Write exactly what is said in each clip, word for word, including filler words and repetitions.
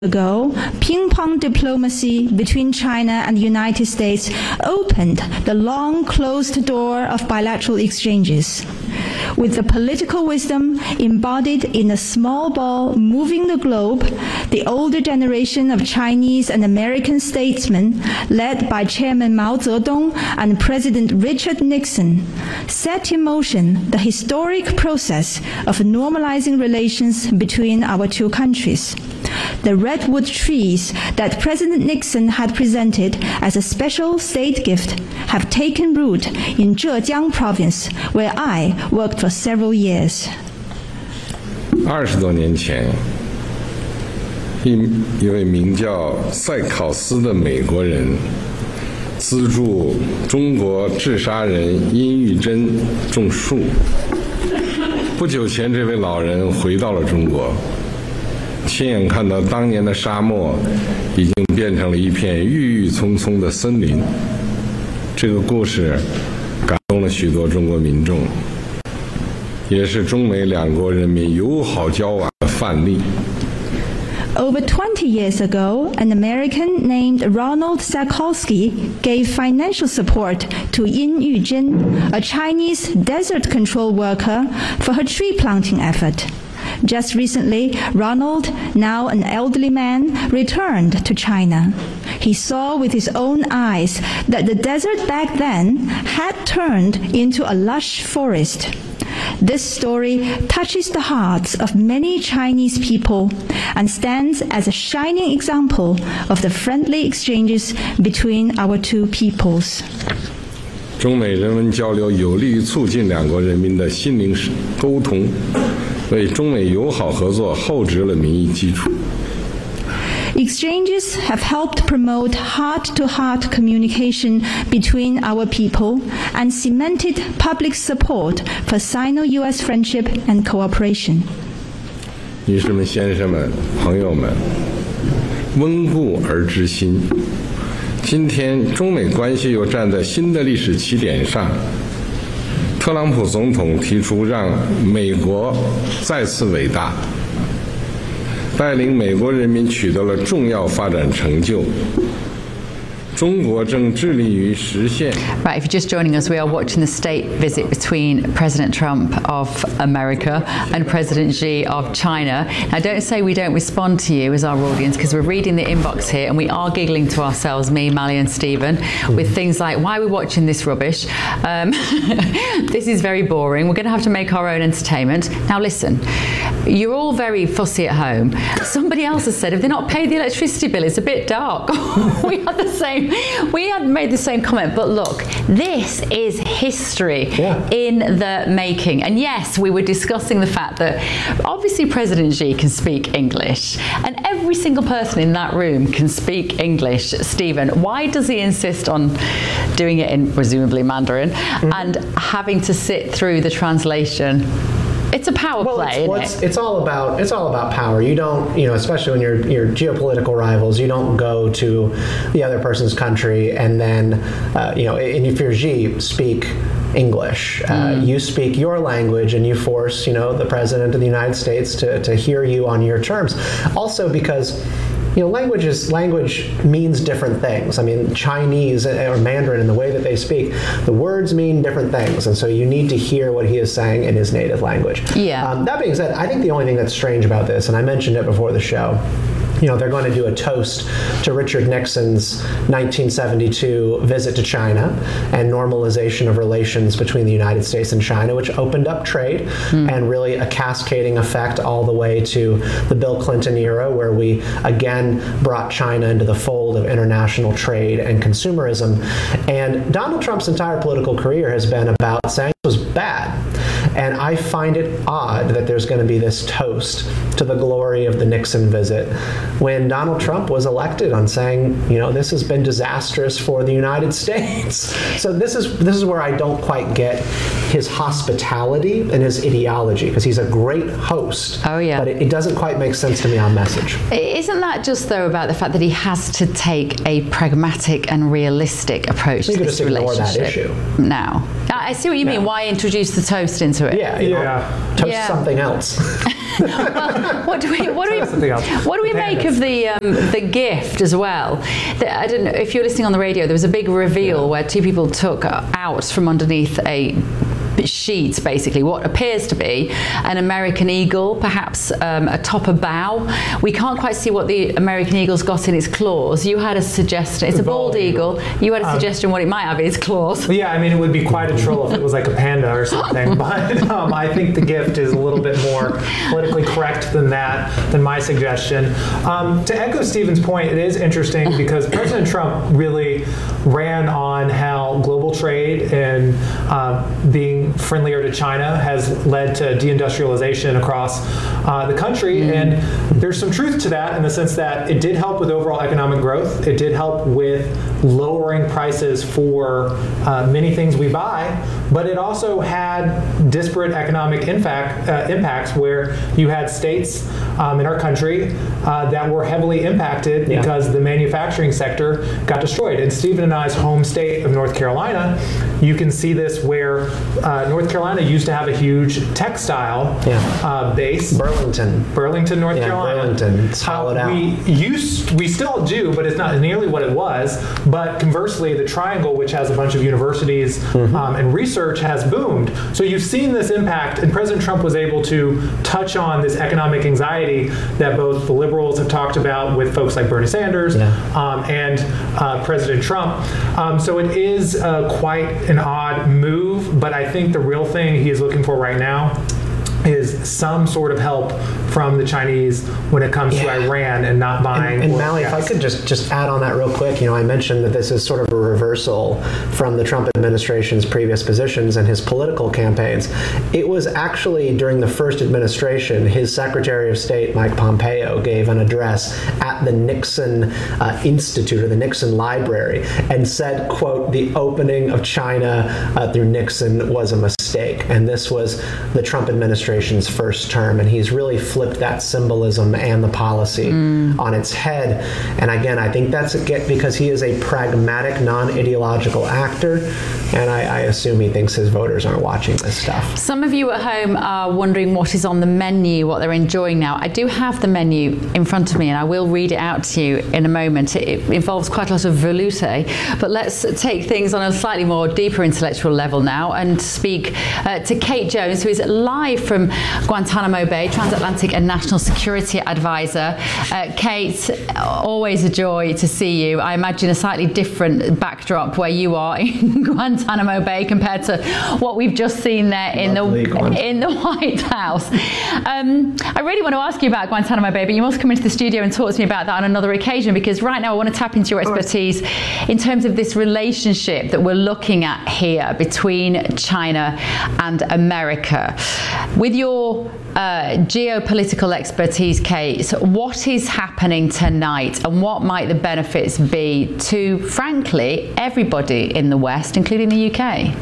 ago, ping-pong diplomacy between China and the United States opened the long-closed door of bilateral exchanges. With the political wisdom embodied in a small ball moving the globe, the older generation of Chinese and American statesmen, led by Chairman Mao Zedong and President Richard Nixon, set in motion the historic process of normalizing relations between our two countries. The redwood trees that President Nixon had presented as a special state gift have taken root in Zhejiang province, where I worked for several years. 二十多年前，一一位名叫塞考斯的美国人资助中国治沙人殷玉珍种树。不久前，这位老人回到了中国。亲眼看到当年的沙漠已经变成了一片郁郁葱葱的森林，这个故事感动了许多中国民众，也是中美两国人民友好交往的范例。 Over twenty years ago, an American named Ronald Sakolsky gave financial support to Yin Yuzhen, a Chinese desert control worker, for her tree planting effort. Just recently, Ronald, now an elderly man, returned to China. He saw with his own eyes that the desert back then had turned into a lush forest. This story touches the hearts of many Chinese people and stands as a shining example of the friendly exchanges between our two peoples. 中美人文交流有利于促进两国人民的心灵沟通，为中美友好合作厚植了民意基础。 Exchanges have helped promote heart-to-heart communication between our people and cemented public support for Sino-U S friendship and cooperation. 女士们、先生们、朋友们，温故而知新。今天，中美关系又站在新的历史起点上。特朗普总统提出让美国再次伟大。 带领美国人民取得了重要发展成就。中国正致力于实现。 Right, if you're just joining us, we are watching the state visit between President Trump of America and President Xi of China. Now, don't say we don't respond to you as our audience, because we're reading the inbox here and we are giggling to ourselves, me, Mally and Stephen, with things like, why are we watching this rubbish? Um, this is very boring. We're going to have to make our own entertainment. Now, listen, you're all very fussy at home. Somebody else has said, if they're not paid the electricity bill, it's a bit dark. We had the same We had made the same comment, but look, this is history yeah. in the making. And yes, we were discussing the fact that obviously President Xi can speak English, and every single person in that room can speak English. Stephen, why does he insist on doing it in presumably Mandarin mm-hmm. and having to sit through the translation? It's a power well, play, it's, well, isn't it? It's all about it's all about power. You don't, you know, especially when you're you're geopolitical rivals, you don't go to the other person's country and then, uh, you know, and if you're Xi, speak English. Uh, mm. You speak your language and you force, you know, the president of the United States to to hear you on your terms. Also because, you know, language is language means different things. I mean, Chinese or Mandarin, in the way that they speak, the words mean different things, and so you need to hear what he is saying in his native language. Yeah. Um, that being said, I think the only thing that's strange about this, and I mentioned it before the show, you know, they're going to do a toast to Richard Nixon's nineteen seventy-two visit to China and normalization of relations between the United States and China, which opened up trade mm. and really a cascading effect all the way to the Bill Clinton era, where we again brought China into the fold of international trade and consumerism. And Donald Trump's entire political career has been about saying it was bad. And I find it odd that there's going to be this toast to the glory of the Nixon visit when Donald Trump was elected on saying, you know, this has been disastrous for the United States. So this is this is where I don't quite get his hospitality and his ideology, because he's a great host. Oh, yeah. But it, it doesn't quite make sense to me on message. Isn't that just, though, about the fact that he has to take a pragmatic and realistic approach you to this relationship? That issue. Now, I see what you mean. Yeah. Why introduce the toast into it? Yeah, you yeah. know, toast yeah. something else. Well, what do we what do we what do we make of the um, the gift as well? The, I don't know if you're listening on the radio. There was a big reveal where two people took out from underneath a sheets, basically what appears to be an American eagle, perhaps um, atop a bough. We can't quite see what the American eagle's got in its claws. You had a suggestion. It's a bald eagle. You had a suggestion um, what it might have in its claws. Yeah, I mean, it would be quite a troll if it was like a panda or something. But um, I think the gift is a little bit more politically correct than that, than my suggestion. Um, to echo Stephen's point, it is interesting because President Trump really ran on how global trade and uh, being friendlier to China has led to deindustrialization across uh, the country. Mm. And there's some truth to that in the sense that it did help with overall economic growth. It did help with lowering prices for uh, many things we buy, but it also had disparate economic impact, uh, impacts where you had states um, in our country uh, that were heavily impacted yeah. because the manufacturing sector got destroyed. In Stephen and I's home state of North Carolina, you can see this where uh, North Carolina used to have a huge textile yeah. uh, base. Burlington. Burlington, North yeah, Carolina. Burlington. It's hollowed out. We used, we still do, but it's not nearly what it was. But conversely, the Triangle, which has a bunch of universities mm-hmm. um, and research, has boomed. So you've seen this impact, and President Trump was able to touch on this economic anxiety that both the liberals have talked about with folks like Bernie Sanders yeah. um, and uh, President Trump. Um, so it is uh, quite an odd move, but I think the real thing he is looking for right now is some sort of help from the Chinese when it comes yeah. to Iran and not buying. And, and Mally, if I could just, just add on that real quick, you know, I mentioned that this is sort of a reversal from the Trump administration's previous positions and his political campaigns. It was actually during the first administration, his Secretary of State, Mike Pompeo, gave an address at the Nixon uh, Institute or the Nixon Library and said, quote, the opening of China uh, through Nixon was a mistake. And this was the Trump administration first term, and he's really flipped that symbolism and the policy mm. on its head. And again, I think that's because he is a pragmatic, non-ideological actor, and I, I assume he thinks his voters aren't watching this stuff. Some of you at home are wondering what is on the menu, what they're enjoying now. I do have the menu in front of me, and I will read it out to you in a moment. It involves quite a lot of velouté, but let's take things on a slightly more deeper intellectual level now and speak uh, to Kate Jones, who is live from Guantanamo Bay, Transatlantic and National Security Advisor. Uh, Kate, always a joy to see you. I imagine a slightly different backdrop where you are in Guantanamo Bay compared to what we've just seen there in Lovely the in the White House. Um, I really want to ask you about Guantanamo Bay, but you must come into the studio and talk to me about that on another occasion, because right now I want to tap into your expertise in terms of this relationship that we're looking at here between China and America. With your uh, geopolitical expertise, Kate, what is happening tonight and what might the benefits be to, frankly, everybody in the West, including the U K?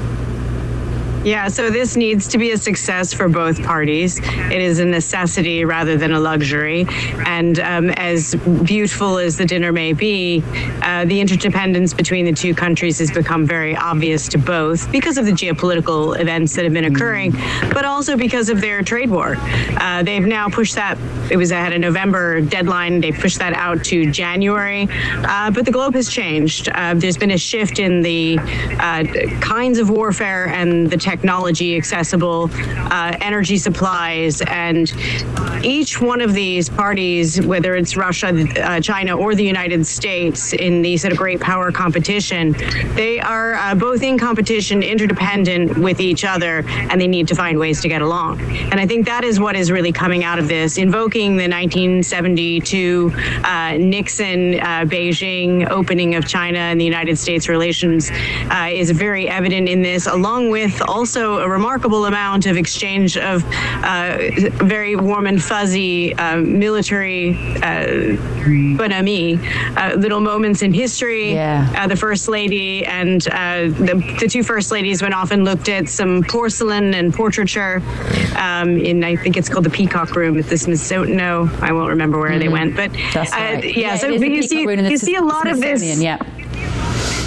Yeah, so this needs to be a success for both parties. It is a necessity rather than a luxury. And um, as beautiful as the dinner may be, uh, the interdependence between the two countries has become very obvious to both because of the geopolitical events that have been occurring, but also because of their trade war. Uh, they've now pushed that, it was at a November deadline, they pushed that out to January, uh, but the globe has changed. Uh, there's been a shift in the uh, kinds of warfare and the technology accessible, uh, energy supplies, and each one of these parties, whether it's Russia, uh, China, or the United States, in these sort of great power competition, they are uh, both in competition, interdependent with each other, and they need to find ways to get along. And I think that is what is really coming out of this. Invoking the nineteen seventy-two uh, Nixon uh, Beijing opening of China and the United States relations uh, is very evident in this, along with also also a remarkable amount of exchange of uh, very warm and fuzzy uh, military uh, bonhomie, uh, little moments in history. Yeah. Uh, the First Lady and uh, the, the two First Ladies went off and looked at some porcelain and portraiture um, in, I think it's called the Peacock Room at the Smithsonian. No, I won't remember where mm. they went. But That's uh, right. yeah, yeah, so you see, you see a lot of this. Yeah.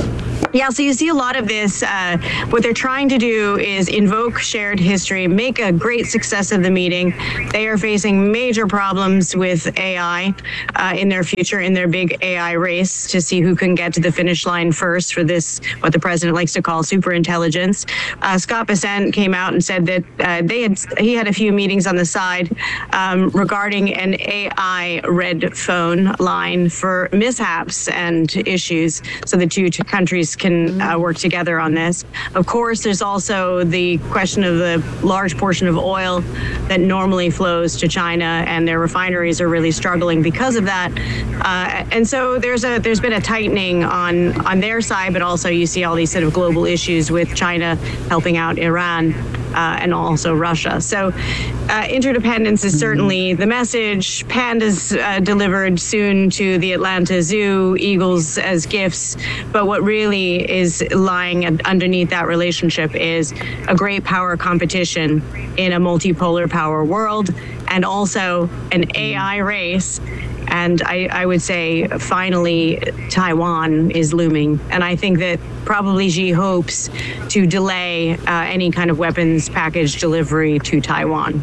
Yeah, so you see a lot of this. Uh, what they're trying to do is invoke shared history, make a great success of the meeting. They are facing major problems with A I uh, in their future, in their big A I race to see who can get to the finish line first for this, what the president likes to call superintelligence. Uh, Scott Bessent came out and said that uh, they had he had a few meetings on the side um, regarding an A I red phone line for mishaps and issues, so the two t- countries can uh, work together on this. Of course, there's also the question of the large portion of oil that normally flows to China, and their refineries are really struggling because of that. Uh, and so there's a there's been a tightening on on their side, but also you see all these sort of global issues with China helping out Iran. Uh, and also Russia. So uh, interdependence is certainly the message. Pandas uh, delivered soon to the Atlanta Zoo, eagles as gifts. But what really is lying underneath that relationship is a great power competition in a multipolar power world, and also an A I race. And I, I would say, finally, Taiwan is looming. And I think that probably Xi hopes to delay uh, any kind of weapons package delivery to Taiwan.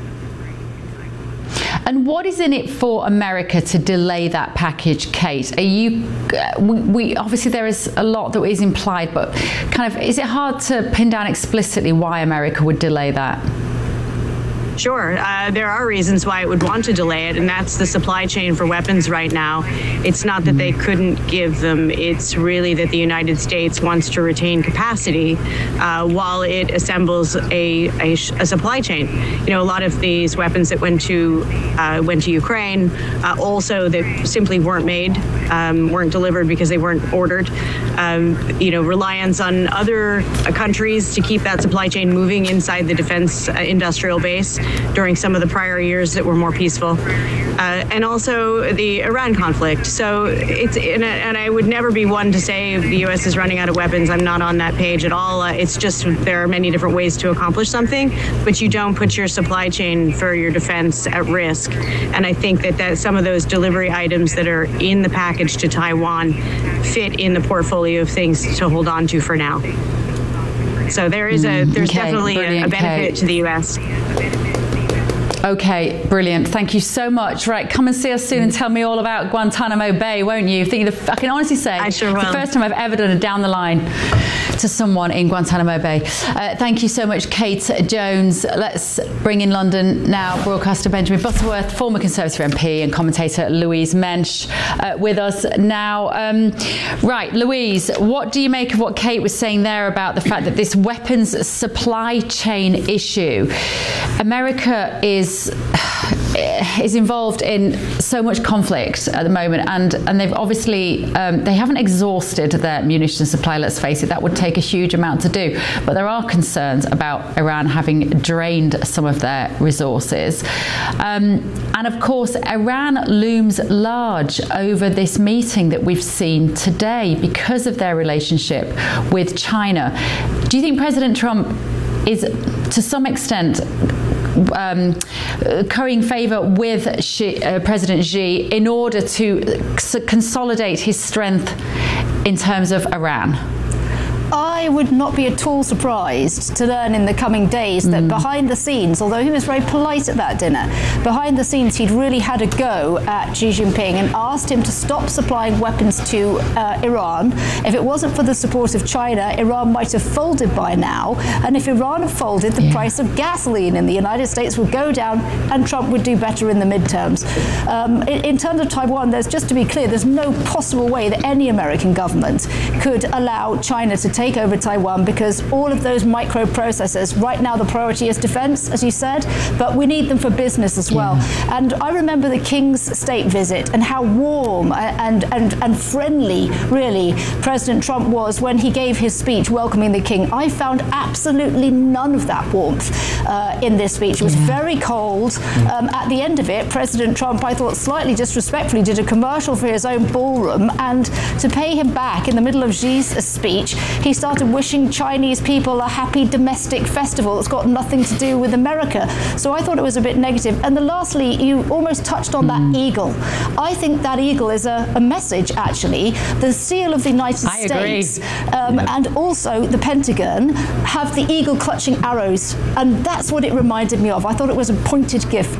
And what is in it for America to delay that package, Kate? Are you, uh, we, we obviously there is a lot that is implied, but kind of, is it hard to pin down explicitly why America would delay that? Sure. Uh, there are reasons why it would want to delay it, and that's the supply chain for weapons right now. It's not that they couldn't give them. It's really that the United States wants to retain capacity uh, while it assembles a, a, a supply chain. You know, a lot of these weapons that went to uh, went to Ukraine, uh, also that simply weren't made, um, weren't delivered because they weren't ordered. Um, you know, reliance on other uh, countries to keep that supply chain moving inside the defense uh, industrial base during some of the prior years that were more peaceful, uh, and also the Iran conflict. So it's, and, and I would never be one to say the U S is running out of weapons. I'm not on that page at all. Uh, it's just there are many different ways to accomplish something, but you don't put your supply chain for your defense at risk. And I think that, that some of those delivery items that are in the package to Taiwan fit in the portfolio of things to hold on to for now. So there is a there's okay, definitely a, a benefit Kate. to the U S. Okay, brilliant. Thank you so much. Right, come and see us soon and tell me all about Guantanamo Bay, won't you? I think the, I can honestly say I sure it's will. the first time I've ever done a down the line to someone in Guantanamo Bay. Uh, thank you so much, Kate Jones. Let's bring in London now broadcaster Benjamin Butterworth, former Conservative M P, and commentator Louise Mensch uh, with us now. Um, right, Louise, what do you make of what Kate was saying there about the fact that this weapons supply chain issue, America is is involved in so much conflict at the moment, and and they've obviously um, they haven't exhausted their munition supply. Let's face it, that would take a huge amount to do, but there are concerns about Iran having drained some of their resources, um, and of course Iran looms large over this meeting that we've seen today because of their relationship with China. Do you think President Trump is to some extent Um, currying favour with Xi, uh, President Xi in order to c- consolidate his strength in terms of Iran? I would not be at all surprised to learn in the coming days that mm. behind the scenes, although he was very polite at that dinner, behind the scenes he'd really had a go at Xi Jinping and asked him to stop supplying weapons to uh, Iran. If it wasn't for the support of China, Iran might have folded by now. And if Iran had folded, the yeah. price of gasoline in the United States would go down and Trump would do better in the midterms. Um, in, in terms of Taiwan, there's just to be clear, there's no possible way that any American government could allow China to take over Taiwan, because all of those microprocessors, right now the priority is defense, as you said, but we need them for business as well. Yeah. And I remember the King's state visit and how warm and, and, and friendly, really, President Trump was when he gave his speech welcoming the King. I found absolutely none of that warmth uh, in this speech. It was yeah. very cold. Um, at the end of it, President Trump, I thought slightly disrespectfully, did a commercial for his own ballroom, and to pay him back in the middle of Xi's speech, he started started wishing Chinese people a happy domestic festival that's got nothing to do with America. So I thought it was a bit negative. And then lastly, you almost touched on that eagle. I think that eagle is a, a message, actually. The seal of the United I agree. States um, yeah. and also the Pentagon have the eagle clutching arrows. And that's what it reminded me of. I thought it was a pointed gift.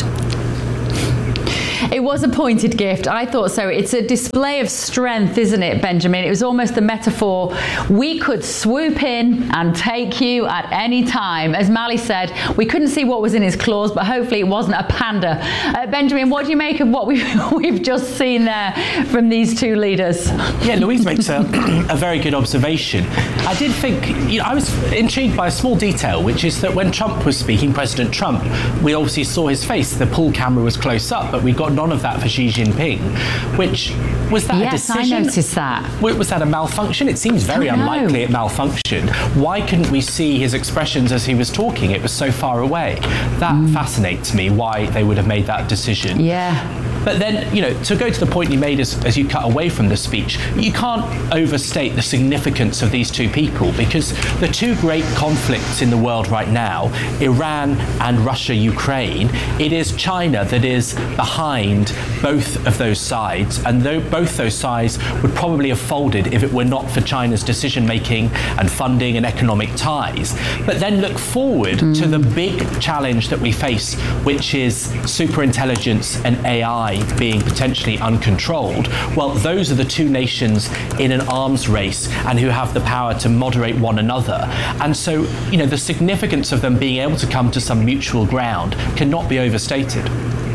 It was a pointed gift. I thought so. It's a display of strength, isn't it, Benjamin? It was almost the metaphor. We could swoop in and take you at any time. As Mali said, we couldn't see what was in his claws, but hopefully it wasn't a panda. Uh, Benjamin, what do you make of what we've, we've just seen there from these two leaders? Yeah, Louise makes a, a very good observation. I did think, you know, I was intrigued by a small detail, which is that when Trump was speaking, President Trump, we obviously saw his face. The pool camera was close up, but we got none of that for Xi Jinping, which was that yes, a decision? I noticed that. Was that a malfunction? It seems very unlikely it malfunctioned. Why couldn't we see his expressions as he was talking? It was so far away. That mm. fascinates me, why they would have made that decision. Yeah. But then, you know, to go to the point you made as, as you cut away from the speech, you can't overstate the significance of these two people, because the two great conflicts in the world right now, Iran and Russia-Ukraine, it is China that is behind both of those sides, and though both those sides would probably have folded if it were not for China's decision-making and funding and economic ties. But then look forward mm. to the big challenge that we face, which is superintelligence and A I being potentially uncontrolled. Well, those are the two nations in an arms race and who have the power to moderate one another. And so, you know, the significance of them being able to come to some mutual ground cannot be overstated.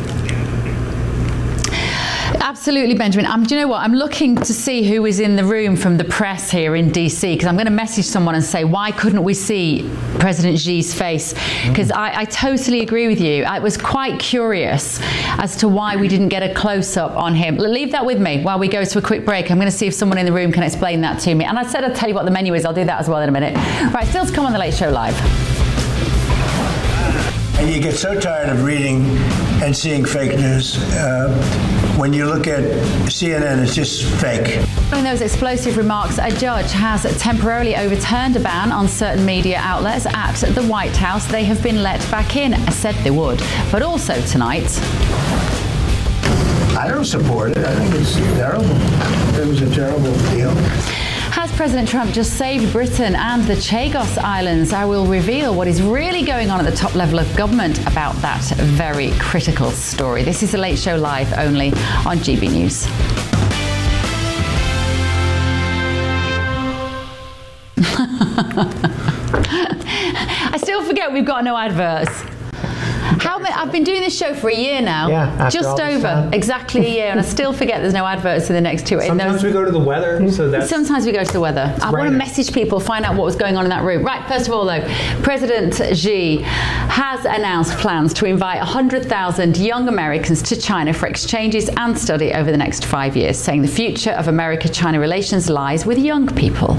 Absolutely, Benjamin. Um, do you know what? I'm looking to see who is in the room from the press here in D C, because I'm going to message someone and say, why couldn't we see President Xi's face? Because mm. I, I totally agree with you. I was quite curious as to why we didn't get a close-up on him. Leave that with me while we go to a quick break. I'm going to see if someone in the room can explain that to me. And I said I'd tell you what the menu is. I'll do that as well in a minute. Right, still to come on The Late Show Live. And you get so tired of reading and seeing fake news. Uh, when you look at C N N, it's just fake. Following those explosive remarks, a judge has temporarily overturned a ban on certain media outlets at the White House. They have been let back in, as said they would. But also tonight... I don't support it. I think it's terrible. It was a terrible deal. Has President Trump just saved Britain and the Chagos Islands? I will reveal what is really going on at the top level of government about that very critical story. This is The Late Show Live, only on G B News. I still forget we've got no adverts. How many, I've been doing this show for a year now. Yeah, just over exactly a year, and I still forget there's no adverts in the next two. Sometimes we go to the weather, so that's. Sometimes we go to the weather. I want to message people, find out what was going on in that room. Right, first of all, though, President Xi has announced plans to invite one hundred thousand young Americans to China for exchanges and study over the next five years, saying the future of America-China relations lies with young people.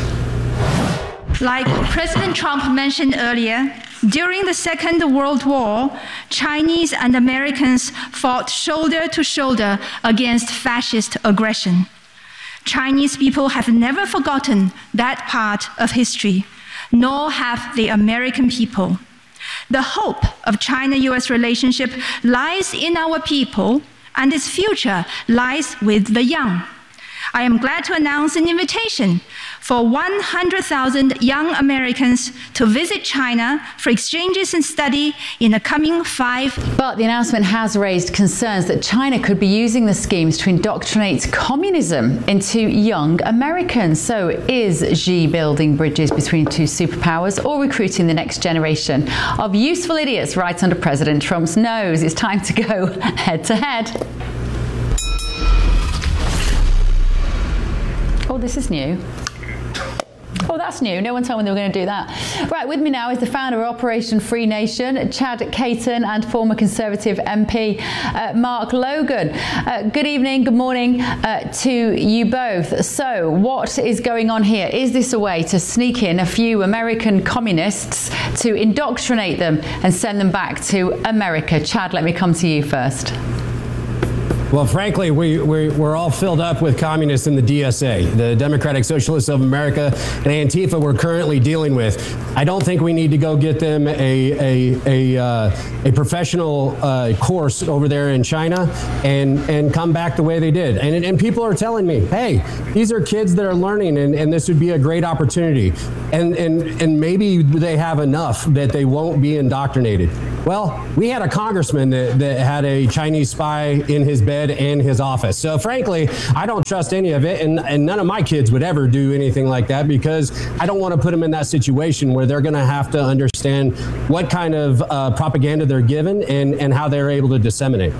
Like President Trump mentioned earlier, during the Second World War, Chinese and Americans fought shoulder to shoulder against fascist aggression. Chinese people have never forgotten that part of history, nor have the American people. The hope of China-U S relationship lies in our people, and its future lies with the young. I am glad to announce an invitation for one hundred thousand young Americans to visit China for exchanges and study in the coming five. But the announcement has raised concerns that China could be using the schemes to indoctrinate communism into young Americans. So is Xi building bridges between two superpowers or recruiting the next generation of useful idiots right under President Trump's nose? It's time to go head to head. Oh, this is new. Oh, that's new. No one told me they were going to do that. Right, with me now is the founder of Operation Free Nation, Chad Caton, and former Conservative M P, uh, Mark Logan. Uh, good evening, good morning uh, to you both. So, what is going on here? Is this a way to sneak in a few American communists to indoctrinate them and send them back to America? Chad, let me come to you first. Well, frankly, we, we, we're all filled up with communists in the D S A, the Democratic Socialists of America, and Antifa we're currently dealing with. I don't think we need to go get them a, a, a, uh, a professional uh, course over there in China and, and come back the way they did. And, and people are telling me, hey, these are kids that are learning, and, and this would be a great opportunity. And, and, and maybe they have enough that they won't be indoctrinated. Well, we had a congressman that, that had a Chinese spy in his bed and his office. So frankly, I don't trust any of it, and, and none of my kids would ever do anything like that, because I don't want to put them in that situation where they're going to have to understand what kind of uh, propaganda they're given and, and how they're able to disseminate.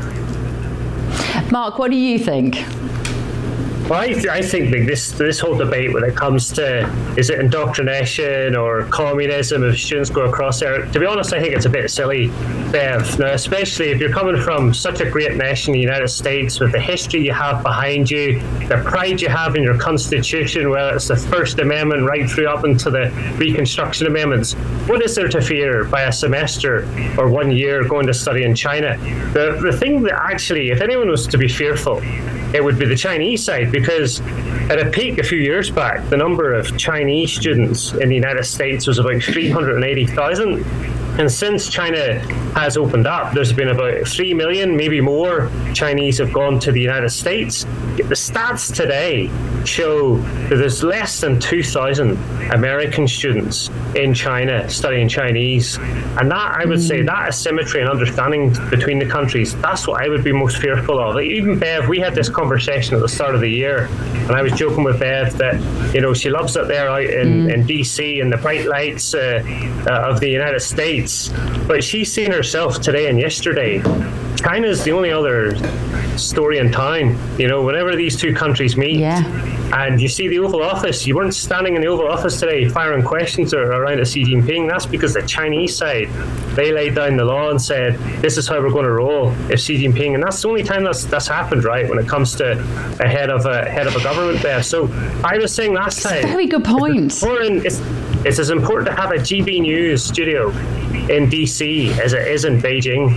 Mark, what do you think? Well, I, th- I think that this this whole debate when it comes to is it indoctrination or communism if students go across there, to be honest, I think it's a bit silly, Bev. Now, especially if you're coming from such a great nation, the United States, with the history you have behind you, the pride you have in your Constitution, whether it's the First Amendment right through up into the Reconstruction Amendments. What is there to fear by a semester or one year going to study in China? The, the thing that actually, if anyone was to be fearful, it would be the Chinese side, because at a peak a few years back, the number of Chinese students in the United States was about three hundred eighty thousand. And since China has opened up, there's been about three million, maybe more, Chinese have gone to the United States. The stats today show that there's less than two thousand American students in China studying Chinese. And that, I would say, that asymmetry and understanding between the countries, that's what I would be most fearful of. Like, even Bev, we had this conversation at the start of the year, and I was joking with Bev that, you know, she loves it there out in, mm. in D C and the bright lights uh, uh, of the United States. But she's seen herself today and yesterday. China's the only other story in town. You know, whenever these two countries meet, yeah. and you see the Oval Office, you weren't standing in the Oval Office today firing questions around at Xi Jinping. That's because the Chinese side, they laid down the law and said, this is how we're going to roll if Xi Jinping, and that's the only time that's that's happened, right, when it comes to a head of a head of a government there. So I was saying last time, very good point. It's, it's, it's as important to have a G B News studio in D C as it is in Beijing.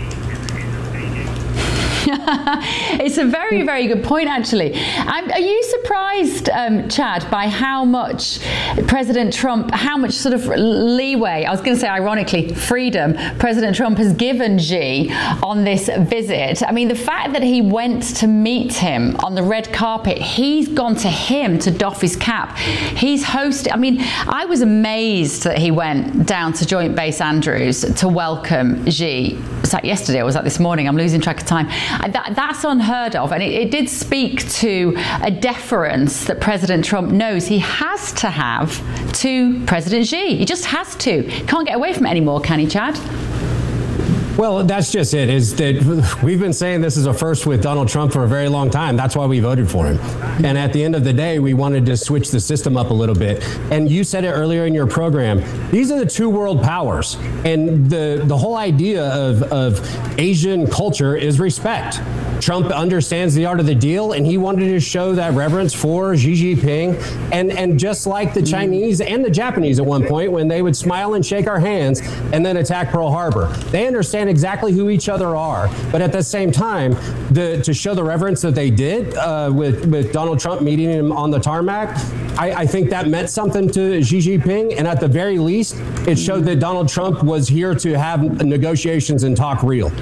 It's a very, very good point, actually. Um, are you surprised, um, Chad, by how much President Trump, how much sort of leeway, I was going to say ironically, freedom, President Trump has given Xi on this visit? I mean, the fact that he went to meet him on the red carpet, he's gone to him to doff his cap. He's hosted, I mean, I was amazed that he went down to Joint Base Andrews to welcome Xi. Was that yesterday or was that this morning? I'm losing track of time. That, that's unheard of, and it, it did speak to a deference that President Trump knows he has to have to President Xi. He just has to. Can't get away from it anymore, can he, Chad? Well, that's just it, is that we've been saying this is a first with Donald Trump for a very long time. That's why we voted for him. And at the end of the day, we wanted to switch the system up a little bit. And you said it earlier in your program, these are the two world powers. And the, the whole idea of, of Asian culture is respect. Trump understands the art of the deal, and he wanted to show that reverence for Xi Jinping. And, and just like the Chinese and the Japanese at one point, when they would smile and shake our hands and then attack Pearl Harbor, they understand exactly who each other are. But at the same time, the, to show the reverence that they did uh, with, with Donald Trump meeting him on the tarmac, I, I think that meant something to Xi Jinping. And at the very least, it showed that Donald Trump was here to have negotiations and talk real.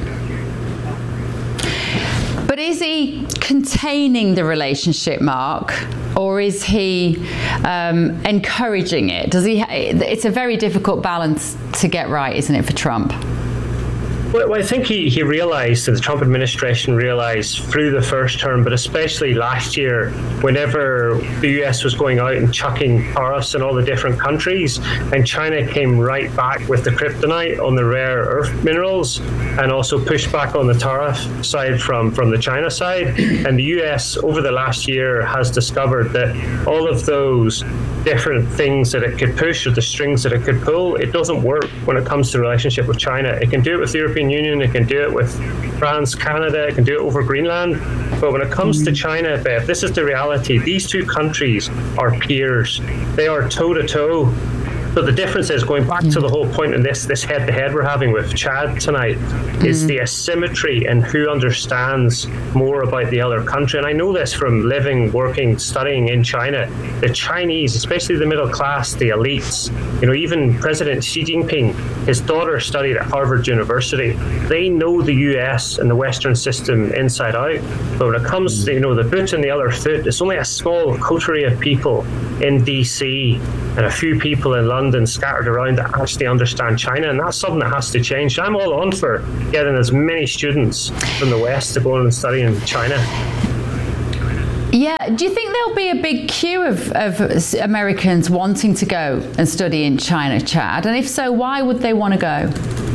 But is he containing the relationship, Mark, or is he um, encouraging it? Does he? It's a very difficult balance to get right, isn't it, for Trump? Well, I think he, he realised, the Trump administration realised through the first term, but especially last year, whenever the U S was going out and chucking tariffs in all the different countries, and China came right back with the kryptonite on the rare earth minerals, and also pushed back on the tariff side from, from the China side. And the U S over the last year has discovered that all of those different things that it could push, or the strings that it could pull, it doesn't work when it comes to the relationship with China. It can do it with the European Union, it can do it with France, Canada, it can do it over Greenland. But when it comes to China, Beth, this is the reality. These two countries are peers. They are toe-to-toe. But the difference is, going back to the whole point in this this head-to-head we're having with Chad tonight, mm. is the asymmetry in who understands more about the other country. And I know this from living, working, studying in China. The Chinese, especially the middle class, the elites, you know, even President Xi Jinping, his daughter studied at Harvard University. They know the U S and the Western system inside out. But when it comes to, you know, the boot and the other foot, it's only a small coterie of people in D C and a few people in London scattered around that actually understand China, and that's something that has to change. I'm all on for getting as many students from the West to go on and study in China. Yeah, do you think there'll be a big queue of, of Americans wanting to go and study in China, Chad? And if so, why would they want to go?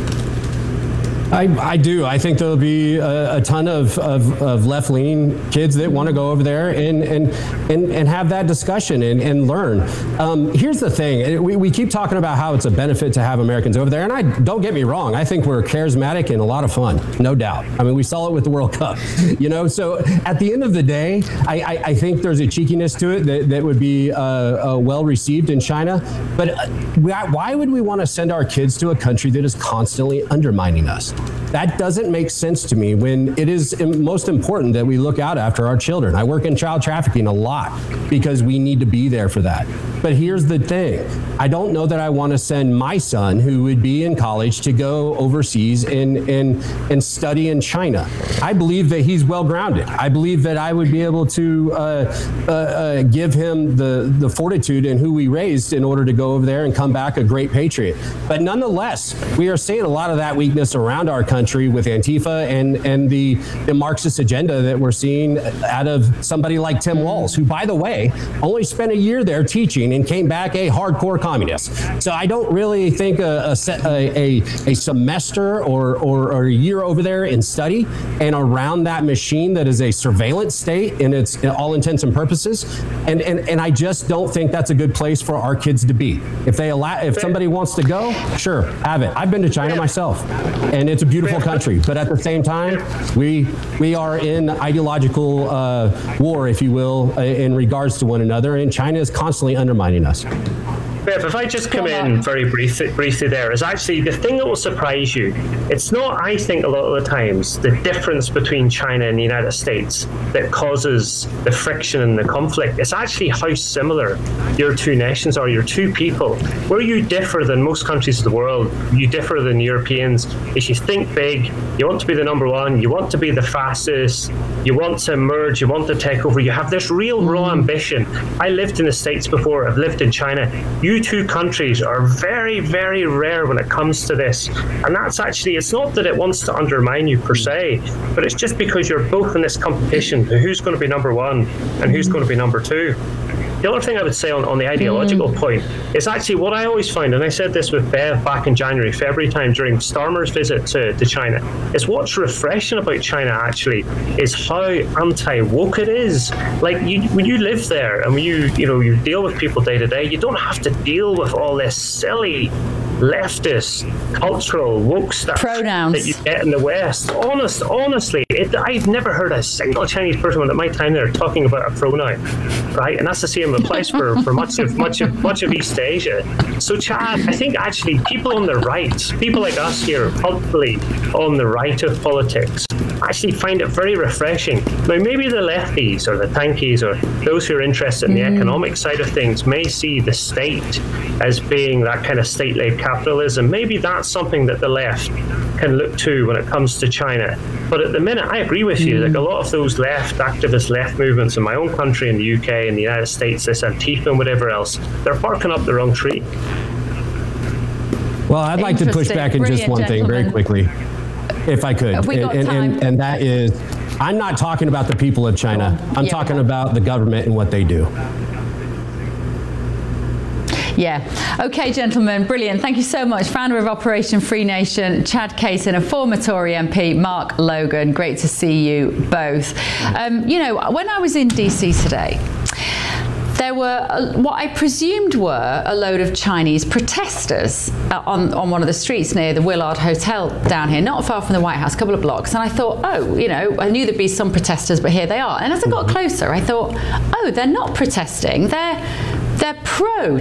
I, I do. I think there'll be a, a ton of, of, of left-leaning kids that want to go over there and and, and, and have that discussion and, and learn. Um, here's the thing. We, we keep talking about how it's a benefit to have Americans over there. And I don't get me wrong. I think we're charismatic and a lot of fun, no doubt. I mean, we saw it with the World Cup, you know. So at the end of the day, I, I, I think there's a cheekiness to it that, that would be uh, uh, well received in China. But uh, why, why would we want to send our kids to a country that is constantly undermining us? That doesn't make sense to me when it is most important that we look out after our children. I work in child trafficking a lot because we need to be there for that. But here's the thing. I don't know that I want to send my son, who would be in college, to go overseas and, and, and study in China. I believe that he's well-grounded. I believe that I would be able to uh, uh, uh, give him the, the fortitude in who we raised in order to go over there and come back a great patriot. But nonetheless, we are seeing a lot of that weakness around our country with Antifa and, and the, the Marxist agenda that we're seeing out of somebody like Tim Walz, who, by the way, only spent a year there teaching and came back a hardcore communist. So I don't really think a, a, a, a semester or, or, or a year over there in study and around that machine that is a surveillance state in its in all intents and purposes. And, and, and I just don't think that's a good place for our kids to be. If they allow, if somebody wants to go, sure, have it. I've been to China myself, and it's a beautiful country. But at the same time, we we are in ideological uh, war, if you will, in regards to one another, and China is constantly undermining us. Bev, if I just come in very briefly, briefly there, is actually the thing that will surprise you. It's not, I think, a lot of the times, the difference between China and the United States that causes the friction and the conflict. It's actually how similar your two nations are, your two people. Where you differ than most countries of the world, you differ than Europeans, is you think big, you want to be the number one, you want to be the fastest, you want to merge, you want to take over, you have this real raw ambition. I lived in the States before, I've lived in China. You two countries are very, very rare when it comes to this. And that's actually, it's not that it wants to undermine you per se, but it's just because you're both in this competition to who's going to be number one and who's going to be number two. The other thing I would say on, on the ideological mm. point is actually what I always find, and I said this with Bev back in January, February time during Starmer's visit to, to China, is what's refreshing about China actually is how anti-woke it is. Like you, when you live there and when you, you know, you deal with people day to day, you don't have to deal with all this silly leftist, cultural, woke stuff Pronouns. that you get in the West. Honest, honestly, it, I've never heard a single Chinese person at my time there talking about a pronoun, right? And that's the same applies for, for much of much of much of East Asia. So, Chad, I think actually people on the right, people like us here, culturally on the right of politics, actually find it very refreshing. Now, maybe the lefties or the tankies or those who are interested in the mm. economic side of things may see the state as being that kind of state-led capitalism. Maybe that's something that the left can look to when it comes to China. But at the minute, I agree with you. Like a lot of those left activist left movements in my own country, in the U K, in the United States, this Antifa and whatever else, they're barking up the wrong tree. Well, I'd like to push back in just one gentlemen. thing very quickly, if I could. Have we got and, and, and, and that is, I'm not talking about the people of China. I'm yeah. talking about the government and what they do. Yeah. Okay, gentlemen, brilliant. Thank you so much. Founder of Operation Free Nation, Chad Kaysen, and former Tory M P, Mark Logan. Great to see you both. Um, you know, when I was in D C today, there were a, what I presumed were a load of Chinese protesters uh, on, on one of the streets near the Willard Hotel down here, not far from the White House, a couple of blocks. And I thought, oh, you know, I knew there'd be some protesters, but here they are. And as I got closer, I thought, oh, they're not protesting. They're they're pro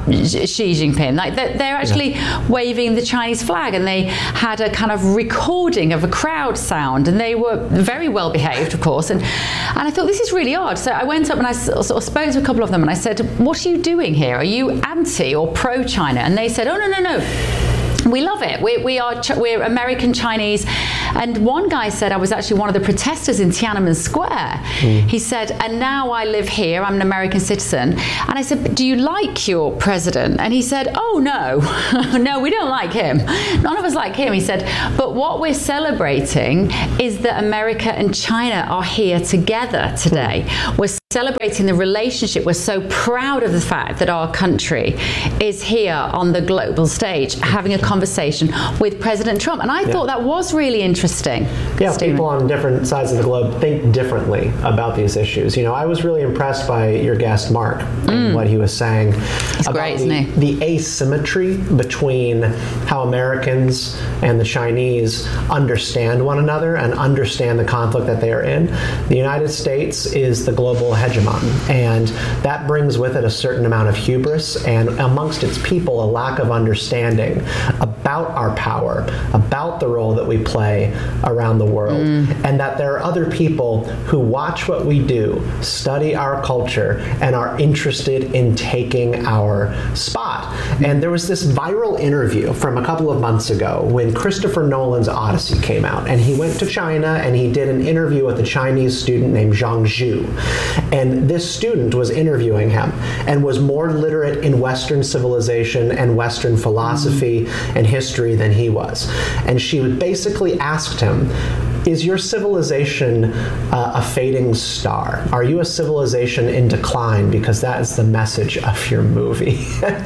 Xi Jinping. Like they're, they're actually yeah. waving the Chinese flag, and they had a kind of recording of a crowd sound, and they were very well behaved, of course. And and I thought, this is really odd. So I went up and I sort of spoke to a couple of them, and I said, what are you doing here? Are you anti or pro China? And they said, oh no no no. We love it. We, we are we're American Chinese. And one guy said, I was actually one of the protesters in Tiananmen Square. Mm. He said, and now I live here. I'm an American citizen. And I said, do you like your president? And he said, oh no, no, we don't like him. None of us like him. He said, but what we're celebrating is that America and China are here together today. Mm. We're celebrating the relationship. We're so proud of the fact that our country is here on the global stage having a conversation with President Trump. And I yeah. thought that was really interesting. Yeah, Stephen. People on different sides of the globe think differently about these issues. You know, I was really impressed by your guest, Mark, mm. and what he was saying He's about great, the, isn't he? the asymmetry between how Americans and the Chinese understand one another and understand the conflict that they are in. The United States is the global hegemon, and that brings with it a certain amount of hubris and amongst its people a lack of understanding about our power, about the role that we play around the world, mm. and that there are other people who watch what we do, study our culture, and are interested in taking our spot. And there was this viral interview from a couple of months ago when Christopher Nolan's Odyssey came out, and he went to China and he did an interview with a Chinese student named Zhang Zhu. And this student was interviewing him and was more literate in Western civilization and Western philosophy mm. and history than he was. And she basically asked him, is your civilization uh, a fading star? Are you a civilization in decline? Because that is the message of your movie.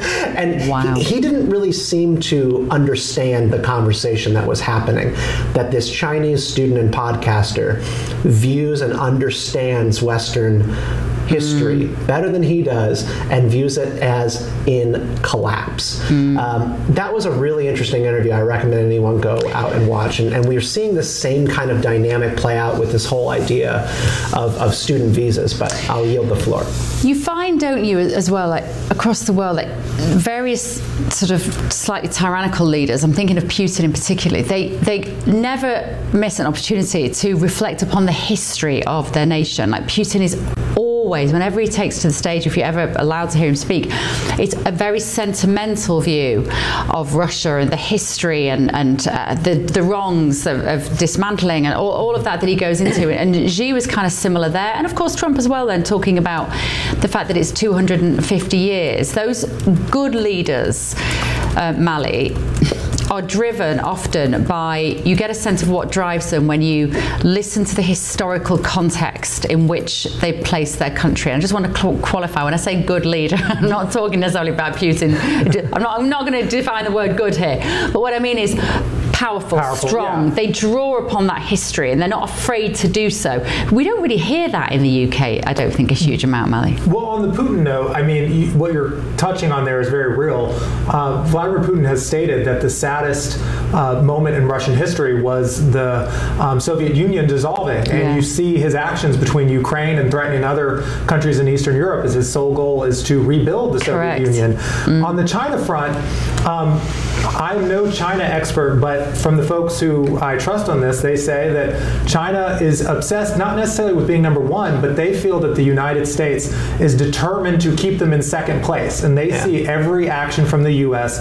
And wow. he, he didn't really seem to understand the conversation that was happening, that this Chinese student and podcaster views and understands Western history mm. better than he does and views it as in collapse. Mm. Um, that was a really interesting interview. I recommend anyone go out and watch. And, and we're seeing the same kind of dynamic play out with this whole idea of, of student visas, but I'll yield the floor. You find, don't you, as well, like across the world, like various sort of slightly tyrannical leaders, I'm thinking of Putin in particular, they, they never miss an opportunity to reflect upon the history of their nation. Like Putin is always, whenever he takes to the stage, if you're ever allowed to hear him speak, it's a very sentimental view of Russia and the history and, and uh, the, the wrongs of, of dismantling and all, all of that that he goes into. And Xi was kind of similar there. And of course Trump as well then, talking about the fact that it's two hundred fifty years. Those good leaders, uh, Mali, are driven often by, you get a sense of what drives them when you listen to the historical context in which they place their country. And I just want to qualify, when I say good leader, I'm not talking necessarily about Putin. I'm not, I'm not going to define the word good here. But what I mean is powerful, Powerful strong. Yeah. They draw upon that history and they're not afraid to do so. We don't really hear that in the U K, I don't think, a huge amount, Mali. Well, on the Putin note, I mean, you, what you're touching on there is very real. Uh, Vladimir Putin has stated that the saddest uh, moment in Russian history was the um, Soviet Union dissolving. And Yeah. you see his actions between Ukraine and threatening other countries in Eastern Europe as his sole goal is to rebuild the Correct. Soviet Union. Mm. On the China front, um, I'm no China expert, but from the folks who I trust on this, they say that China is obsessed, not necessarily with being number one, but they feel that the United States is determined to keep them in second place. And they yeah. see every action from the U S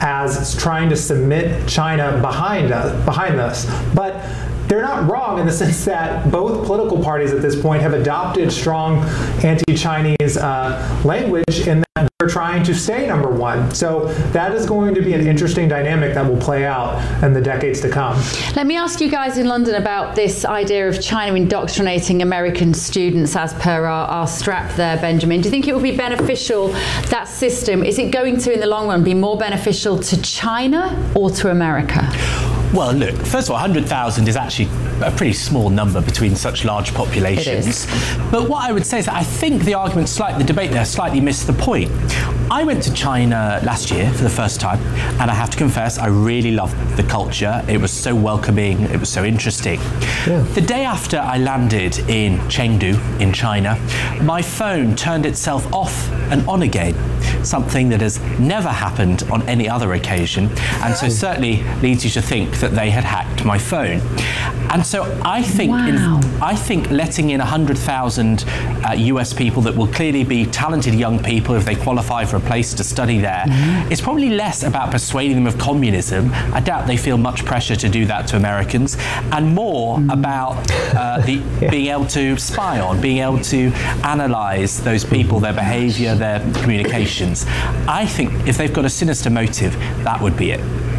as trying to submit China behind us, behind us. But they're not wrong in the sense that both political parties at this point have adopted strong anti-Chinese uh, language in that they're trying to stay number one. So that is going to be an interesting dynamic that will play out in the decades to come. Let me ask you guys in London about this idea of China indoctrinating American students as per our, our strap there, Benjamin. Do you think it will be beneficial, that system? Is it going to, in the long run, be more beneficial to China or to America? Well, look, first of all, one hundred thousand is actually a pretty small number between such large populations. But what I would say is that I think the argument, slightly, the debate there slightly missed the point. I went to China last year for the first time, and I have to confess, I really loved the culture. It was so welcoming, it was so interesting. Yeah. The day after I landed in Chengdu in China, my phone turned itself off and on again, something that has never happened on any other occasion, and so certainly leads you to think that they had hacked my phone. And so I think wow. in, I think letting in one hundred thousand uh, U S people that will clearly be talented young people if they qualify for a place to study there, mm-hmm. is probably less about persuading them of communism. I doubt they feel much pressure to do that to Americans, and more mm-hmm. about uh, the yeah. being able to spy on, being able to analyse those people, their behaviour, their communications. I think if they've got a sinister motive, that would be it.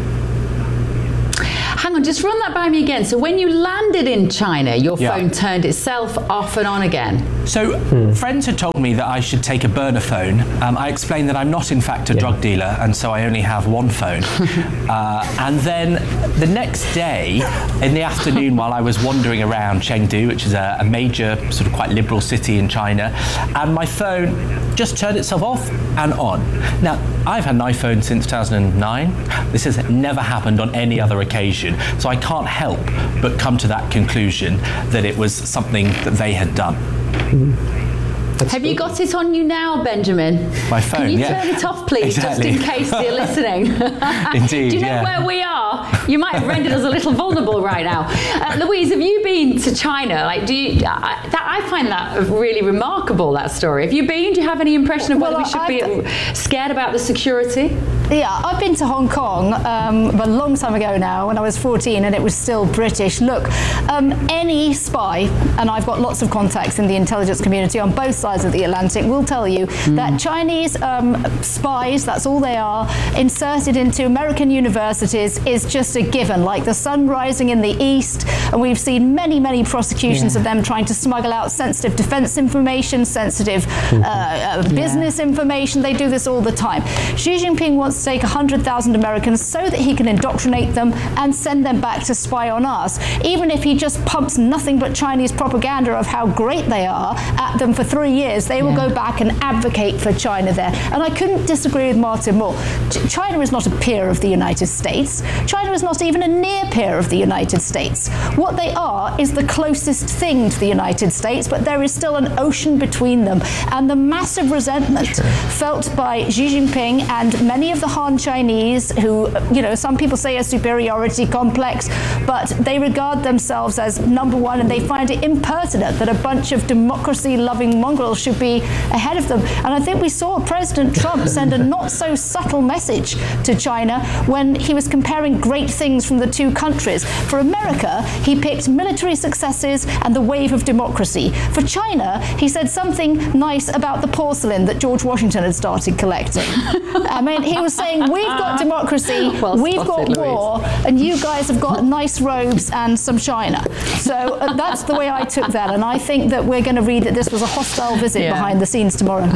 Hang on, just run that by me again. So when you landed in China, your yeah. phone turned itself off and on again. So hmm. friends had told me that I should take a burner phone. Um, I explained that I'm not in fact a yeah. drug dealer, and so I only have one phone. uh, and then the next day, in the afternoon, while I was wandering around Chengdu, which is a, a major sort of quite liberal city in China, and my phone just turned itself off and on. Now, I've had an iPhone since two thousand nine. This has never happened on any other occasion. So I can't help but come to that conclusion that it was something that they had done. That's Have you got it on you now, Benjamin? My phone, Can you yeah. turn it off, please, exactly. just in case they're listening? Indeed, Do you know yeah. where we are? You might have rendered us a little vulnerable right now. Uh, Louise, have you been to China? Like, do you? I, that, I find that really remarkable, that story. Have you been? Do you have any impression of whether well, we should I've be scared about the security? Yeah, I've been to Hong Kong um, a long time ago now, when I was fourteen, and it was still British. Look, um, any spy, and I've got lots of contacts in the intelligence community on both sides of the Atlantic, will tell you mm. that Chinese um, spies, that's all they are, inserted into American universities is just a given, like the sun rising in the east, and we've seen many, many prosecutions yeah. of them trying to smuggle out sensitive defense information, sensitive mm-hmm. uh, uh, business yeah. information. They do this all the time. Xi Jinping wants to take one hundred thousand Americans so that he can indoctrinate them and send them back to spy on us, even if he just pumps nothing but Chinese propaganda of how great they are at them for three years. They will yeah. go back and advocate for China there. And I couldn't disagree with Martin more. Ch- China is not a peer of the United States. China is not even a near peer of the United States. What they are is the closest thing to the United States, but there is still an ocean between them. And the massive resentment sure. felt by Xi Jinping and many of the Han Chinese, who, you know, some people say a superiority complex, but they regard themselves as number one, and they find it impertinent that a bunch of democracy-loving mongrels should be ahead of them. And I think we saw President Trump send a not-so-subtle message to China when he was comparing great things from the two countries. For America, he picked military successes and the wave of democracy. For China, he said something nice about the porcelain that George Washington had started collecting. I mean, he was saying, we've got democracy, well we've spotted, got war, Louise. And you guys have got nice robes and some china. So uh, that's the way I took that, and I think that we're going to read that this was a hostile visit yeah. behind the scenes tomorrow.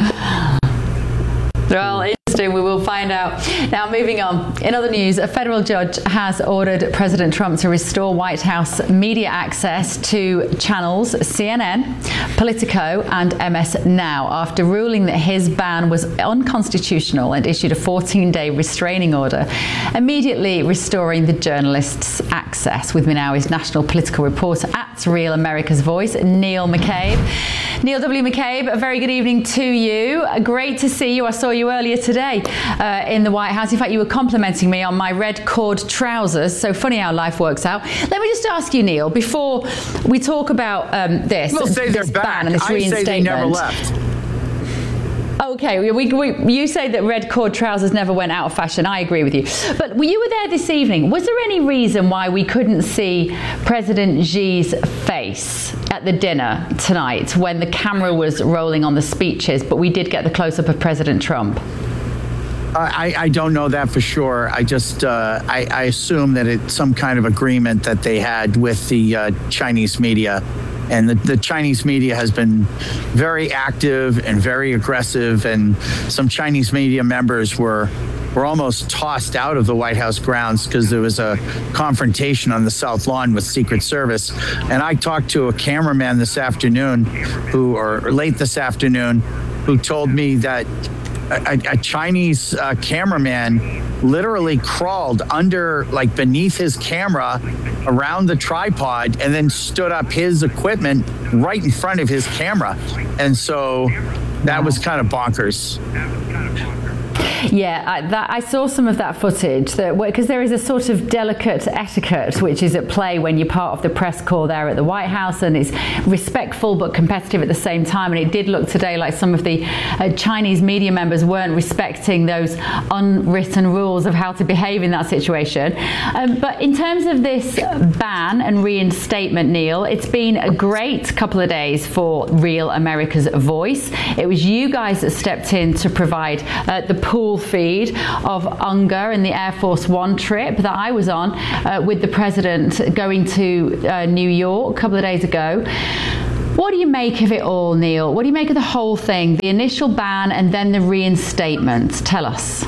Well, interesting. We will find out. Now, moving on. In other news, a federal judge has ordered President Trump to restore White House media access to channels C N N, Politico, and M S Now after ruling that his ban was unconstitutional and issued a fourteen-day restraining order, immediately restoring the journalists' access. With me now is national political reporter at Real America's Voice, Neil McCabe. Neil W. McCabe, a very good evening to you. Great to see you. I saw you earlier today uh, in the White House. In fact, you were complimenting me on my red cord trousers. So funny how life works out. Let me just ask you, Neil, before we talk about um, this, we'll say this they're ban back. and this I reinstatement. say they never left. Okay, we, we, you say that red cord trousers never went out of fashion. I agree with you. But you were there this evening. Was there any reason why we couldn't see President Xi's face at the dinner tonight when the camera was rolling on the speeches, but we did get the close-up of President Trump? I, I don't know that for sure. I just, uh, I, I assume that it's some kind of agreement that they had with the uh, Chinese media. And the, the Chinese media has been very active and very aggressive. And some Chinese media members were were almost tossed out of the White House grounds because there was a confrontation on the South Lawn with Secret Service. And I talked to a cameraman this afternoon who, or late this afternoon, who told me that a, a Chinese uh, cameraman literally crawled under, like beneath his camera, around the tripod, and then stood up his equipment right in front of his camera. And so that was kind of bonkers. Yeah, I, that, I saw some of that footage because there is a sort of delicate etiquette which is at play when you're part of the press corps there at the White House, and it's respectful but competitive at the same time. And it did look today like some of the uh, Chinese media members weren't respecting those unwritten rules of how to behave in that situation. Um, but in terms of this ban and reinstatement, Neil, it's been a great couple of days for Real America's Voice. It was you guys that stepped in to provide uh, the pool feed of Unger and the Air Force One trip that I was on uh, with the president going to uh, New York a couple of days ago. What do you make of it all, Neil? What do you make of the whole thing, the initial ban and then the reinstatement? Tell us.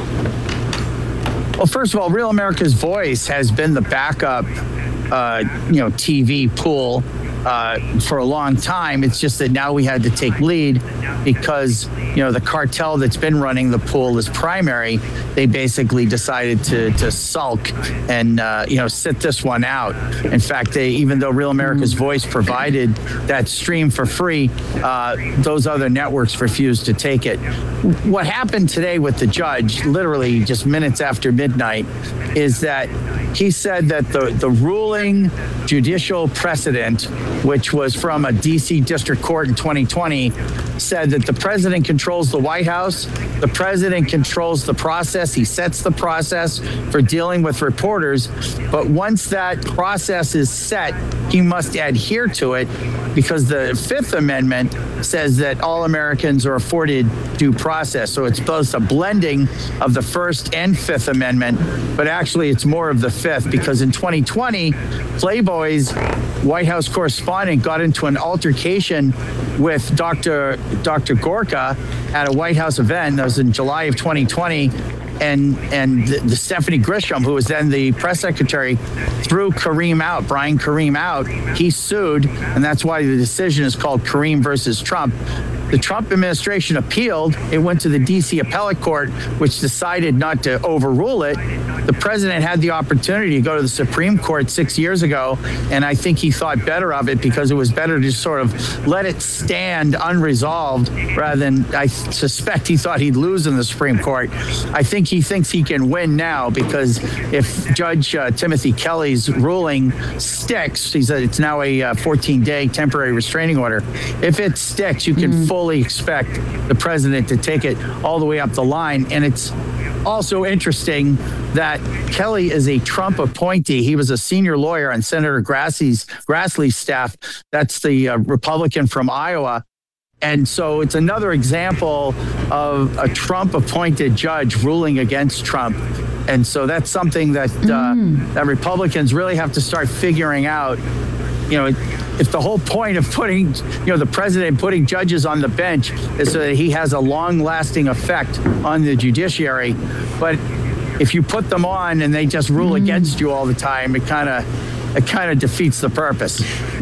Well, first of all, Real America's Voice has been the backup, uh, you know, T V pool uh, for a long time. It's just that now we had to take lead because, you know, the cartel that's been running the pool as primary, they basically decided to, to sulk and, uh, you know, sit this one out. In fact, they, even though Real America's Voice provided that stream for free, uh, those other networks refused to take it. What happened today with the judge, literally just minutes after midnight, is that he said that the, the ruling judicial precedent, which was from a D C district court in twenty twenty, said that the president controls the White House, the president controls the process, he sets the process for dealing with reporters, but once that process is set, he must adhere to it because the Fifth Amendment says that all Americans are afforded due process. So it's both a blending of the First and Fifth Amendment, but actually it's more of the Fifth because in twenty twenty, Playboy's White House correspondent got into an altercation with Doctor Doctor Gorka at a White House event. That was in July of twenty twenty. And and the, the Stephanie Grisham, who was then the press secretary, threw Kareem out, Brian Kareem out. He sued, and that's why the decision is called Kareem versus Trump. The Trump administration appealed. It went to the D C appellate court, which decided not to overrule it. The president had the opportunity to go to the Supreme Court six years ago, and I think he thought better of it because it was better to sort of let it stand unresolved rather than, I suspect he thought he'd lose in the Supreme Court. I think he thinks he can win now because if Judge uh, Timothy Kelly's ruling sticks, he said it's now a fourteen-day temporary restraining order. If it sticks, you can mm. fully expect the president to take it all the way up the line. And it's also interesting that Kelly is a Trump appointee. He was a senior lawyer on Senator Grassley's, Grassley's staff. That's the uh, Republican from Iowa. And so it's another example of a Trump-appointed judge ruling against Trump. And so that's something that uh, mm. that Republicans really have to start figuring out. You know, if the whole point of putting, you know, the president putting judges on the bench is so that he has a long-lasting effect on the judiciary, but if you put them on and they just rule mm. against you all the time, it kind of it kind of defeats the purpose.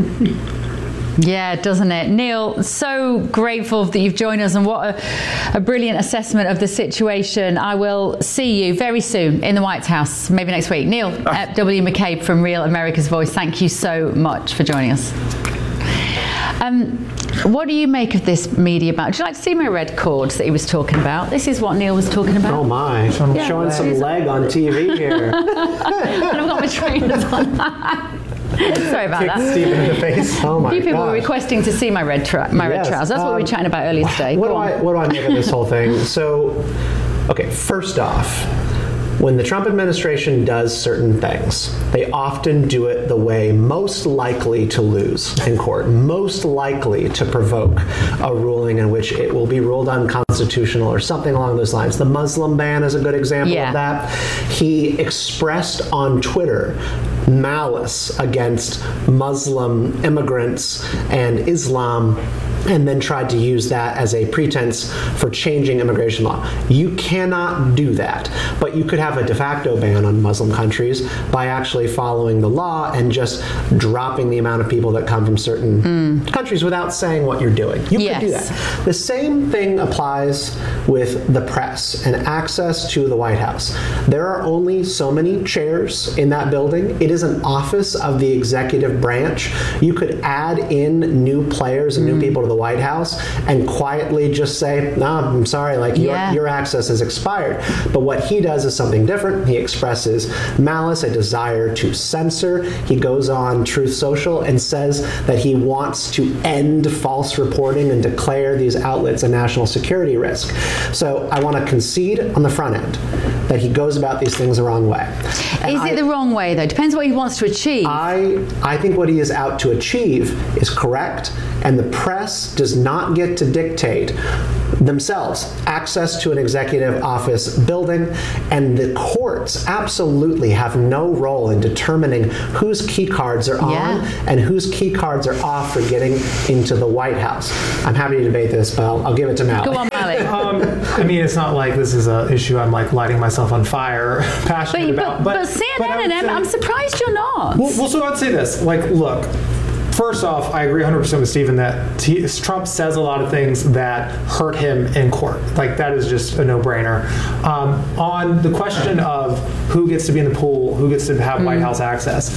Yeah, doesn't it? Neil, so grateful that you've joined us, and what a, a brilliant assessment of the situation. I will see you very soon in the White House, maybe next week. Neil uh, W. McCabe from Real America's Voice, thank you so much for joining us. Um, what do you make of this media ban? Would you like to see my red cords that he was talking about? This is what Neil was talking about. Oh my, I'm yeah, showing some leg on T V here. And I've got my trainers on. Sorry about Kick that. Stephen in the face. Oh my A few people gosh. were requesting to see my red, tra- my yes. red trousers. That's um, what we were chatting about earlier today. What do, I, what do I make of this whole thing? So, okay, first off, when the Trump administration does certain things, they often do it the way most likely to lose in court, most likely to provoke a ruling in which it will be ruled unconstitutional or something along those lines. The Muslim ban is a good example yeah. of that. He expressed on Twitter malice against Muslim immigrants and Islam, and then tried to use that as a pretense for changing immigration law. You cannot do that, but you could have a de facto ban on Muslim countries by actually following the law and just dropping the amount of people that come from certain mm. countries without saying what you're doing. You yes. could do that. The same thing applies with the press and access to the White House. There are only so many chairs in that building. It is an office of the executive branch. You could add in new players and mm. new people to the White House and quietly just say, no, I'm sorry, like yeah. your, your access has expired. But what he does is something different. He expresses malice, a desire to censor. He goes on Truth Social and says that he wants to end false reporting and declare these outlets a national security risk. So I want to concede on the front end that he goes about these things the wrong way. And is it I, the wrong way, though? Depends what he wants to achieve. I, I think what he is out to achieve is correct, and the press does not get to dictate themselves access to an executive office building, and the courts absolutely have no role in determining whose key cards are on yeah. and whose key cards are off for getting into the White House. I'm happy to debate this, but I'll, I'll give it to Mally. Go on, Mally. um, I mean, it's not like this is an issue I'm like lighting myself on fire, passionate but, about. But, but, but C N N but and M, I'm surprised you're not. Well, well, so I'd say this. Like, look. First off, I agree one hundred percent with Stephen that he, Trump says a lot of things that hurt him in court. Like, that is just a no-brainer. Um, on the question of who gets to be in the pool, who gets to have mm. White House access,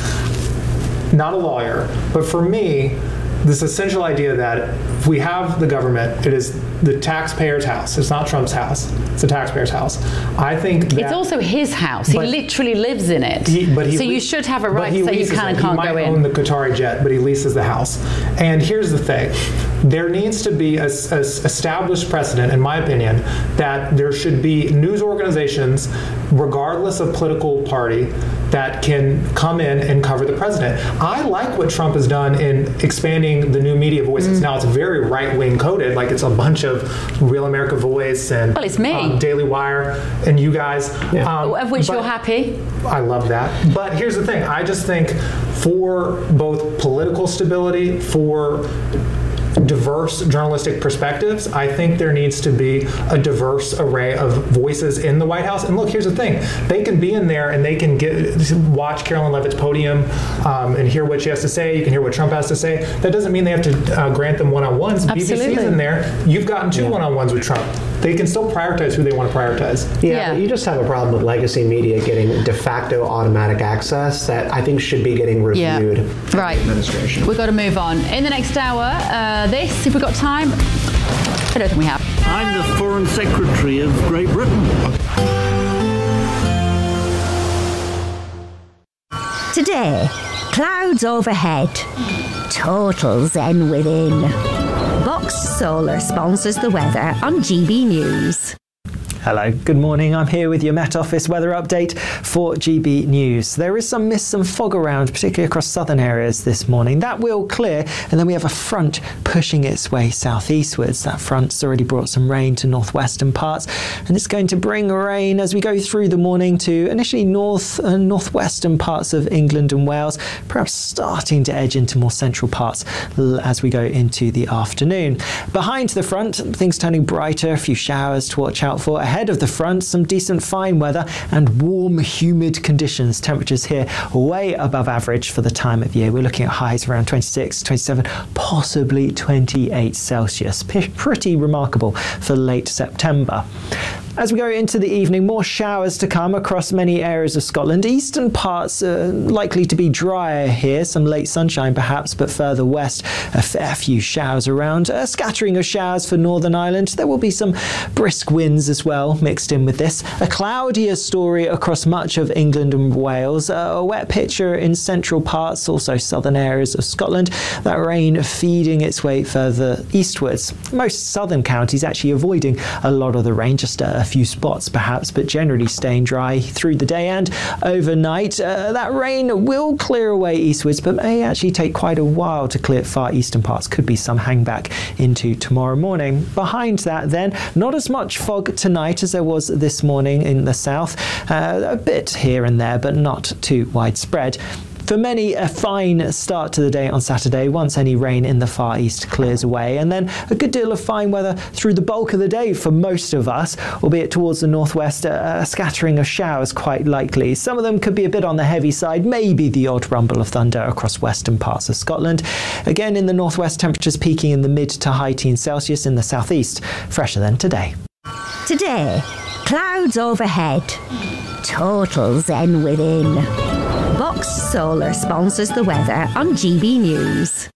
not a lawyer, but for me, this essential idea that if we have the government, it is the taxpayer's house. It's not Trump's house. It's the taxpayer's house. I think that, it's also his house. He literally lives in it. He, but he so you should have a right to say you can and can't go in. He might own the Qatari jet, but he leases the house. And here's the thing. There needs to be a, a established precedent, in my opinion, that there should be news organizations, regardless of political party, that can come in and cover the president. I like what Trump has done in expanding the new media voices. Mm. Now it's very right-wing coded, like it's a bunch of Real America Voice and well, it's me. Um, Daily Wire and you guys. Yeah. Um, of which you're happy. I love that. But here's the thing. I just think for both political stability, for diverse journalistic perspectives, I think there needs to be a diverse array of voices in the White House. And look, here's the thing. They can be in there and they can get watch Carolyn Leavitt's podium um, and hear what she has to say. You can hear what Trump has to say. That doesn't mean they have to uh, grant them one-on-ones. Absolutely. B B C's in there. You've gotten two yeah. one-on-ones with Trump. They can still prioritize who they want to prioritize. Yeah, yeah. But you just have a problem with legacy media getting de facto automatic access that I think should be getting reviewed. Yeah. Right. Administration. We've got to move on. In the next hour, uh, this, if we've got time, I don't think we have. I'm the Foreign Secretary of Great Britain. Today, clouds overhead, total zen within. Box Solar sponsors the weather on G B News. Hello, good morning. I'm here with your Met Office weather update for G B News. There is some mist and fog around, particularly across southern areas this morning. That will clear, and then we have a front pushing its way southeastwards. That front's already brought some rain to northwestern parts, and it's going to bring rain as we go through the morning to initially north and northwestern parts of England and Wales, perhaps starting to edge into more central parts as we go into the afternoon. Behind the front, things turning brighter, a few showers to watch out for. Ahead of the front, some decent fine weather and warm, humid conditions. Temperatures here way above average for the time of year. We're looking at highs around twenty-six, twenty-seven, possibly twenty-eight Celsius. P- pretty remarkable for late September. As we go into the evening, more showers to come across many areas of Scotland. Eastern parts are likely to be drier here, some late sunshine perhaps, but further west, a fair few showers around. A scattering of showers for Northern Ireland. There will be some brisk winds as well mixed in with this. A cloudier story across much of England and Wales. A wet picture in central parts, also southern areas of Scotland. That rain feeding its way further eastwards. Most southern counties actually avoiding a lot of the rain, just a A few spots perhaps, but generally staying dry through the day and overnight. Uh, that rain will clear away eastwards, but may actually take quite a while to clear far eastern parts. Could be some hangback into tomorrow morning. Behind that then, not as much fog tonight as there was this morning in the south. Uh, a bit here and there, but not too widespread. For many, a fine start to the day on Saturday once any rain in the far east clears away, and then a good deal of fine weather through the bulk of the day for most of us, albeit towards the northwest, a, a scattering of showers quite likely. Some of them could be a bit on the heavy side, maybe the odd rumble of thunder across western parts of Scotland. Again, in the northwest, temperatures peaking in the mid to high teens Celsius. In the southeast, fresher than today. Today, clouds overhead, total zen within. Box Solar sponsors the weather on G B News.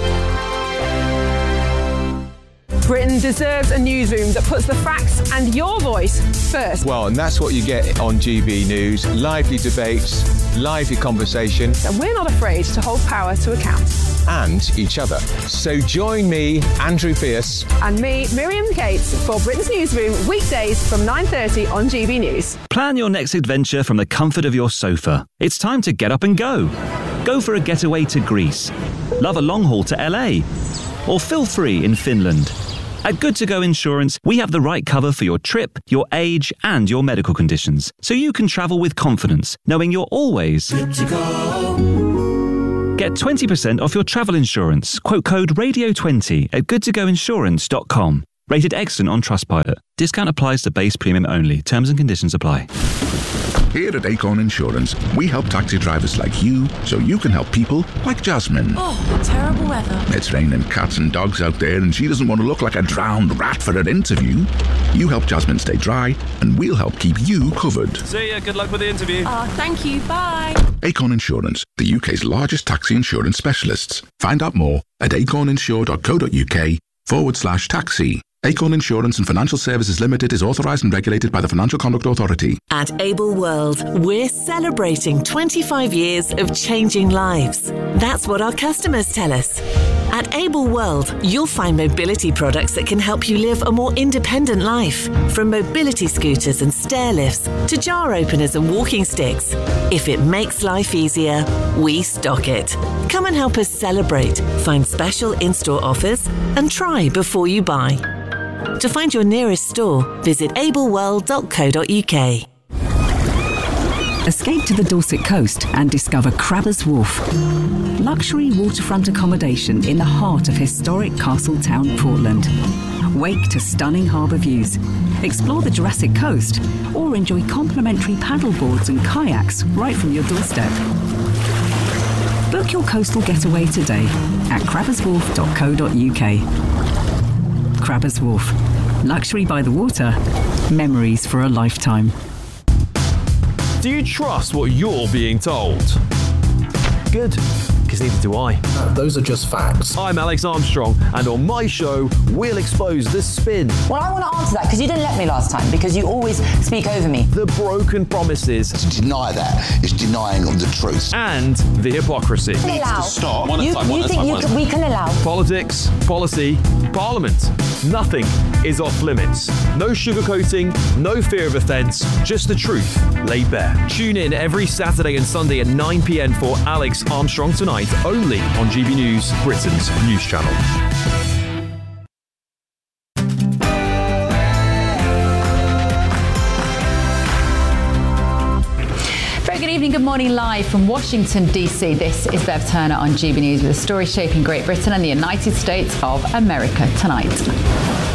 Britain deserves a newsroom that puts the facts and your voice first. Well, and that's what you get on G B News. Lively debates, lively conversation. And we're not afraid to hold power to account. And each other. So join me, Andrew Pierce. And me, Miriam Cates, for Britain's Newsroom, weekdays from nine thirty on G B News. Plan your next adventure from the comfort of your sofa. It's time to get up and go. Go for a getaway to Greece. Love a long haul to L A. Or feel free in Finland. At Good To Go Insurance, we have the right cover for your trip, your age, and your medical conditions, so you can travel with confidence, knowing you're always good to go. Get twenty percent off your travel insurance. Quote code radio twenty at good to go insurance dot com. Rated excellent on Trustpilot. Discount applies to base premium only. Terms and conditions apply. Here at Acorn Insurance, we help taxi drivers like you so you can help people like Jasmine. Oh, terrible weather. It's raining cats and dogs out there and she doesn't want to look like a drowned rat for her interview. You help Jasmine stay dry and we'll help keep you covered. See ya, good luck with the interview. Oh, thank you, bye. Acorn Insurance, the U K's largest taxi insurance specialists. Find out more at acorninsure.co.uk forward slash taxi. Acorn Insurance and Financial Services Limited is authorised and regulated by the Financial Conduct Authority. At Able World, we're celebrating twenty-five years of changing lives. That's what our customers tell us. At Able World, you'll find mobility products that can help you live a more independent life. From mobility scooters and stair lifts to jar openers and walking sticks. If it makes life easier, we stock it. Come and help us celebrate, find special in-store offers, and try before you buy. To find your nearest store, visit able world dot co dot uk. Escape to the Dorset coast and discover Crabbers Wharf. Luxury waterfront accommodation in the heart of historic Castletown, Portland. Wake to stunning harbour views. Explore the Jurassic Coast or enjoy complimentary paddle boards and kayaks right from your doorstep. Book your coastal getaway today at crabbers wharf dot co dot uk. Crabbers Wharf. Luxury by the water. Memories for a lifetime. Do you trust what you're being told? Good, because neither do I. Uh, those are just facts. I'm Alex Armstrong, and on my show, we'll expose the spin. Well, I want to answer that, because you didn't let me last time, because you always speak over me. The broken promises. To deny that is denying of the truth. And the hypocrisy. Needs allow. to stop. You, you think you can, we can allow? Politics, policy, parliament. Nothing is off limits. No sugarcoating, no fear of offence, just the truth laid bare. Tune in every Saturday and Sunday at nine p.m. for Alex Armstrong Tonight, only on G B News, Britain's news channel. Good evening, good morning, live from Washington, D C. This is Bev Turner on G B News with a story shaping Great Britain and the United States of America tonight.